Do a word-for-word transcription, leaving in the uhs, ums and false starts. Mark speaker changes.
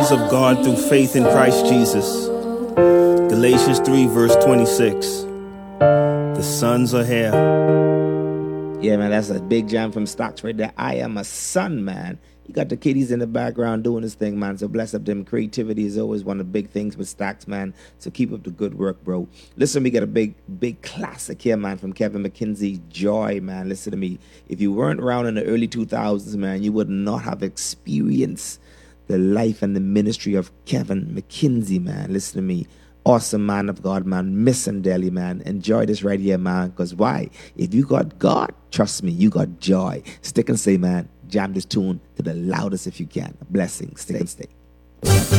Speaker 1: sons of God through faith in Christ Jesus. Galatians three, verse twenty-six. The sons are here.
Speaker 2: Yeah, man, that's a big jam from Stocks right there. I am a son, man. You got the kiddies in the background doing this thing, man. So bless up them. Creativity is always one of the big things with Stocks, man. So keep up the good work, bro. Listen, we got a big, big classic here, man, from Kevin McKenzie, Joy, man. Listen to me. If you weren't around in the early two thousands, man, you would not have experienced the life and the ministry of Kevin McKenzie, man. Listen to me. Awesome man of God, man. Missing Delhi, man. Enjoy this right here, man. Because why? If you got God, trust me, you got joy. Stick and stay, man. Jam this tune to the loudest if you can. A blessing. Stick and stay.